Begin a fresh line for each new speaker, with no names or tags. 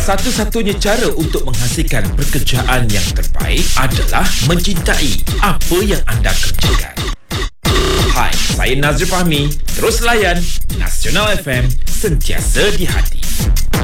Satu-satunya cara untuk menghasilkan pekerjaan yang terbaik adalah mencintai apa yang anda kerjakan. Hai, saya Nazri Fahmi. Terus layan Nasional FM, sentiasa di hati.